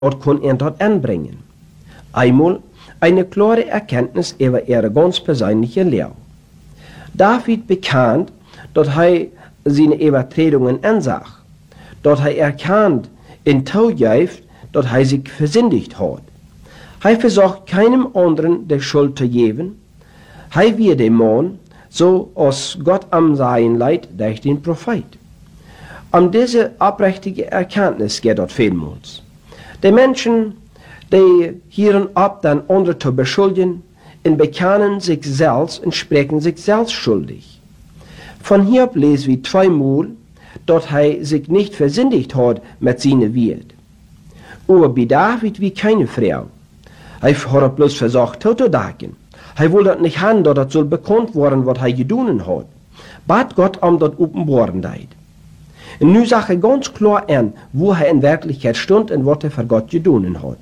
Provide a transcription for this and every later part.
dort kann er dort anbringen. Einmal eine klare Erkenntnis über ihre ganz persönliche Lehre. David bekannt, dass er seine Übertretungen ansah, dass er erkannt in Taugeist, dass er sich versündigt hat. Er versucht keinem anderen die Schuld zu geben. Er wird der Mann, so als Gott am sein Leid durch den Prophet. Diese aufrichtige Erkenntnis geht dort vielmals. Die Menschen, die hören ab, dann andere zu beschuldigen, und bekennen sich selbst und sprechen sich selbst schuldig. Von hier ab lesen wir zweimal, dass er sich nicht versündigt hat mit seiner Welt. Aber bei David wie keine Frau. Er hat bloß versucht, zu denken. Er wollte nicht haben, dass das soll bekannt werden, was er getan hat. Bat Gott das Offenbarenheit. Und nun sagt er ganz klar an, wo er in Wirklichkeit stund und was er für Gott getan hat.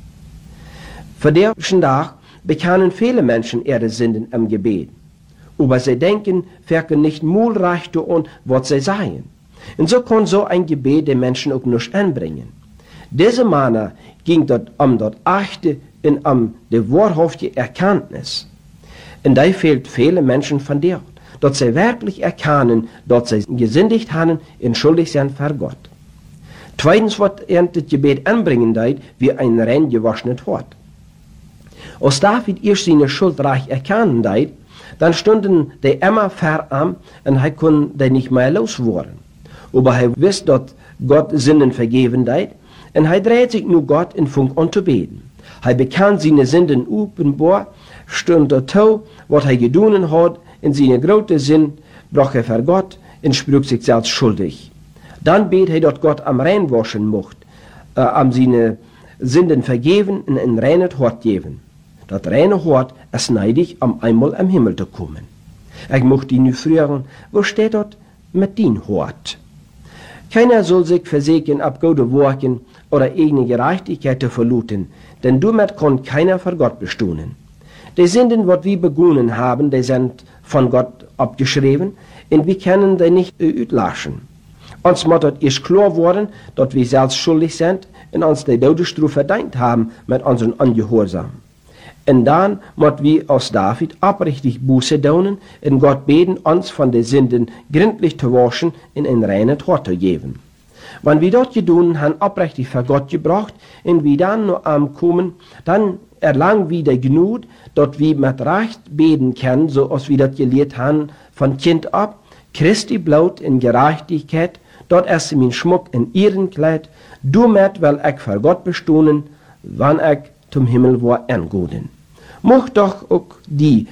Für diesen Tag bekennen viele Menschen ihre Sünden im Gebet. Aber sie denken, wirken nicht mulreich an, was sie sagen. Und so kann so ein Gebet den Menschen auch nicht anbringen. Diese Mann ging dort das Achte und die wahrhaftige Erkenntnis. Und da fehlt viele Menschen von dir, dass sie wirklich erkennen, dass sie gesündigt haben und schuldig sind vor Gott. Zweitens, was das Gebet anbringen wird, wie ein rein gewaschenes Hort. Als David erst seine Schuld reich erkennen hat, dann stunden die immer verarmt und er konnte nicht mehr loswerden. Aber er wusste, dass Gott Sünden vergeben hat und er dreht sich nur Gott in Funk an zu beten. Er bekannt seine Sünden offenbar, stund dazu, was er getan hat, in seine große Sinn brach er vor Gott und sprach sich selbst schuldig. Dann bet er, dass Gott am reinwaschen mocht, am seine Sünden vergeben und ein reines Hort geben. Das reine Hort ist neidig, einmal am Himmel zu kommen. Ich möchte ihn fragen, wo steht dort mit din Hort? Keiner soll sich versägen ab gute Worten oder eigene Gerechtigkeit zu verluten, denn damit kann keiner vor Gott bestehen. Die Sünden, was wir begonnen haben, die sind von Gott abgeschrieben und wir können die nicht auslöschen. Uns muss es klar worden, dass wir selbst schuldig sind und uns die Todesstrafe verdient haben mit unserem Ungehorsam. Und dann müssen wir aus David aufrichtig Buße tun und Gott beten, uns von den Sünden gründlich zu waschen und ein reines Hort zu geben. Wenn wir dort getan haben, aufrichtig vor Gott gebracht und wir dann noch kommen, dann erlangen wir die Gnade, dass wir mit Recht beten können, so als wir das gelehrt haben von Kind ab, Christi Blut in Gerechtigkeit, dort ist mein Schmuck in ihren Kleid, damit will ich vor Gott bestehen, wann ich zum Himmel war angehen. Mocht doch auch die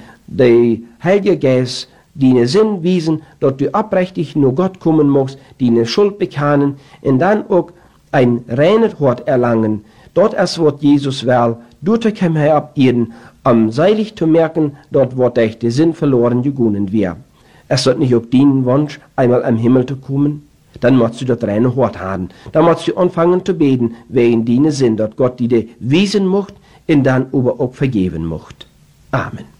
Heilige Geist, die Sinn wiesen, dass du aufrichtig nur Gott kommen musst, die Schuld bekennen und dann auch ein reines Hort erlangen. Dort ist, was Jesus will, dort kann er ab ihren, seilig zu merken, dort wo der Sinn verloren gegangen wäre. Es wird nicht auch dein Wunsch, einmal am Himmel zu kommen? Dann musst du das reine Hort haben. Dann musst du anfangen zu beten, wegen deine Sinn, dass Gott dir wiesen mocht und dann aber auch vergeben mocht. Amen.